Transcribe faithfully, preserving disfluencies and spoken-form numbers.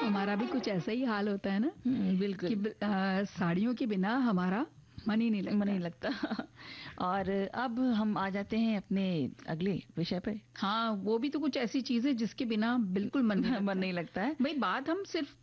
हमारा भी कुछ ऐसा ही हाल होता है ना। बिल्कुल कि आ, साड़ियों के बिना हमारा मन ही नहीं लगता मन नहीं लगता। और अब हम आ जाते हैं अपने अगले विषय पे। हाँ, वो भी तो कुछ ऐसी चीज है जिसके बिना बिल्कुल मन नहीं लगता, मन नहीं लगता है। भाई बात हम सिर्फ